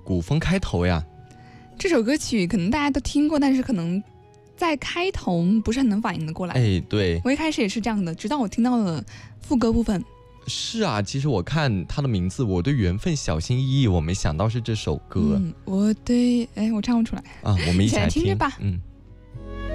古风开头呀。 这首歌曲可能大家都听过，但是可能在开头不是很能反应得过来。 哎，对， 我一开始也是这样的，直到我听到了副歌部分。 是啊，其实我看它的名字，我对缘分小心翼翼，我没想到是这首歌。 我唱不出来啊，我们一起来听着吧。